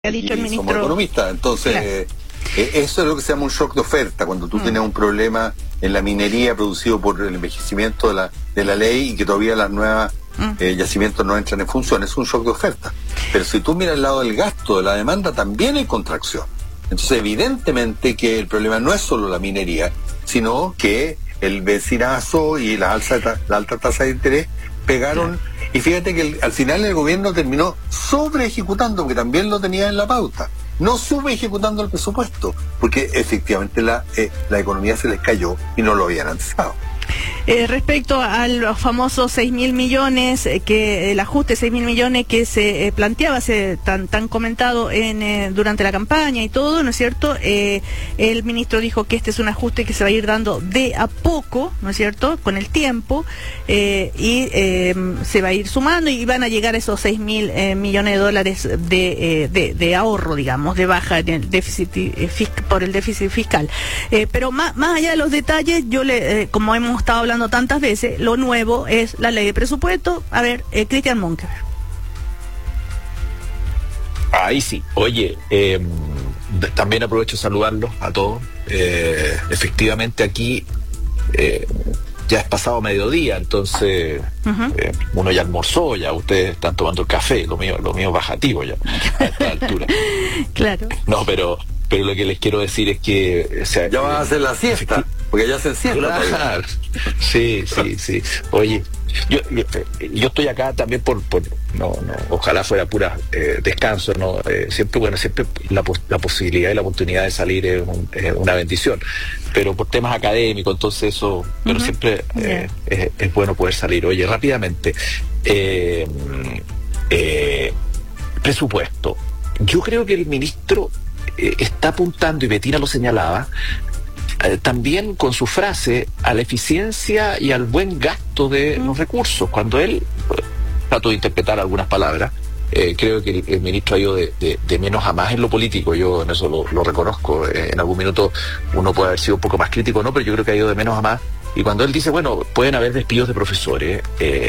ha dicho el ministro. Somos economistas, entonces claro. Eso es lo que se llama un shock de oferta, cuando tú tienes un problema en la minería producido por el envejecimiento de la ley y que todavía las nuevas yacimientos no entran en función. Es un shock de oferta. Pero si tú miras el lado del gasto, de la demanda, también hay contracción. Entonces evidentemente que el problema no es solo la minería, sino que el vecinazo y la alta tasa de interés pegaron. Y fíjate que al final el gobierno terminó sobre ejecutando, porque también lo tenía en la pauta, no sube ejecutando el presupuesto, porque efectivamente la economía se les cayó y no lo habían anticipado. Respecto a los famosos 6.000 millones, que el ajuste de 6.000 millones que se planteaba, tan comentado durante la campaña y todo, ¿no es cierto? El ministro dijo que este es un ajuste que se va a ir dando de a poco, ¿no es cierto?, con el tiempo, y se va a ir sumando y van a llegar esos 6.000 millones de dólares de ahorro, digamos, de baja en el déficit por el déficit fiscal. Pero más allá de los detalles, yo como hemos estado hablando tantas veces, lo nuevo es la ley de presupuesto. A ver, Cristian Monker. Ahí sí. Oye, también aprovecho de saludarlos a todos. Efectivamente aquí ya es pasado mediodía, entonces uno ya almorzó, ya ustedes están tomando el café, lo mío es bajativo ya a esta altura. Claro. No, pero lo que les quiero decir es que... O sea, ya van a hacer la siesta, porque ya se siesta. Claro. Sí. Oye, yo estoy acá también por ojalá fuera pura descanso, ¿no? Siempre la posibilidad y la oportunidad de salir es una bendición, pero por temas académicos, entonces eso, pero siempre es bueno poder salir. Oye, rápidamente, presupuesto. Yo creo que el ministro está apuntando, y Betina lo señalaba, también con su frase, a la eficiencia y al buen gasto de los recursos. Cuando él, trato de interpretar algunas palabras, creo que el ministro ha ido de menos a más en lo político. Yo en eso lo reconozco. En algún minuto uno puede haber sido un poco más crítico, ¿no? Pero yo creo que ha ido de menos a más. Y cuando él dice, bueno, pueden haber despidos de profesores,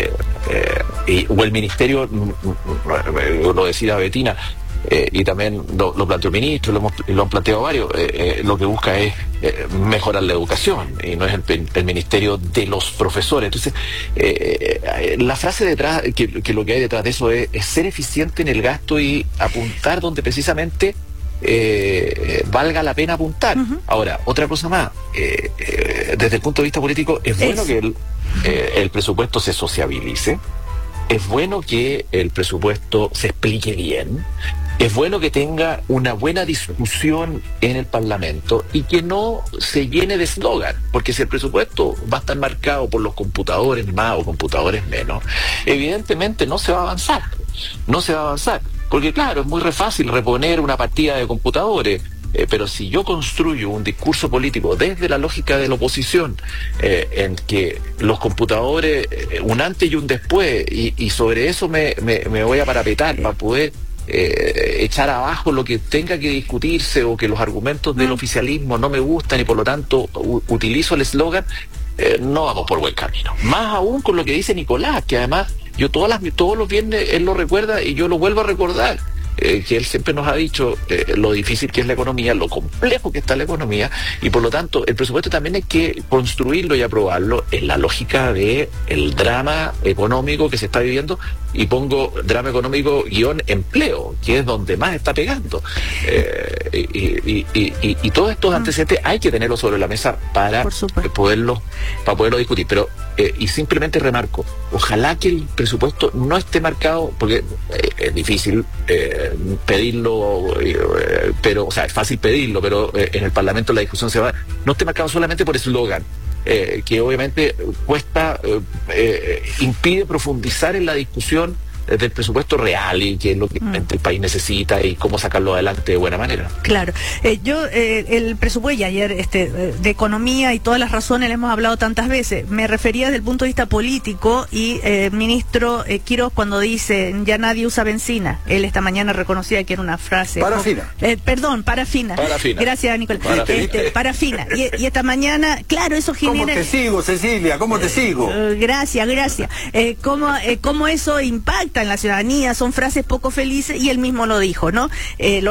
o el ministerio, lo decía Betina, y también lo planteó el ministro, lo han planteado varios, lo que busca es mejorar la educación, y no es el ministerio de los profesores. Entonces, la frase detrás, que lo que hay detrás de eso es ser eficiente en el gasto y apuntar donde precisamente valga la pena apuntar. Ahora, otra cosa más, desde el punto de vista político, es bueno que el presupuesto se sociabilice, es bueno que el presupuesto se explique bien, es bueno que tenga una buena discusión en el Parlamento y que no se llene de eslogan, porque si el presupuesto va a estar marcado por los computadores más o computadores menos, evidentemente no se va a avanzar, porque claro, es muy fácil reponer una partida de computadores, pero si yo construyo un discurso político desde la lógica de la oposición, en que los computadores, un antes y un después, y sobre eso me voy a parapetar para poder echar abajo lo que tenga que discutirse, o que los argumentos del oficialismo no me gustan y por lo tanto utilizo el eslogan, no vamos por buen camino. Más aún con lo que dice Nicolás, que además yo todos los viernes él lo recuerda y yo lo vuelvo a recordar, que él siempre nos ha dicho lo difícil que es la economía, lo complejo que está la economía, y por lo tanto el presupuesto también hay que construirlo y aprobarlo en la lógica de el drama económico que se está viviendo, y pongo drama económico -- empleo, que es donde más está pegando, y todos estos antecedentes hay que tenerlos sobre la mesa para poderlo discutir. Pero y simplemente remarco, ojalá que el presupuesto no esté marcado, porque es difícil pedirlo, pero, o sea, es fácil pedirlo, pero en el Parlamento la discusión se va, no esté marcado solamente por eslogan, que obviamente impide profundizar en la discusión del presupuesto real, y qué es lo que el país necesita y cómo sacarlo adelante de buena manera. Claro. El presupuesto, y ayer de economía y todas las razones le hemos hablado tantas veces, me refería desde el punto de vista político, y ministro Quiroz, cuando dice ya nadie usa benzina, él esta mañana reconocía que era una frase parafina. Parafina. Gracias, Nicolás. Parafina. Y esta mañana, claro, eso genera... ¿Cómo te sigo, Cecilia? ¿Cómo te sigo? Gracias. ¿Cómo eso impacta molesta en la ciudadanía, son frases poco felices, y él mismo lo dijo, ¿no?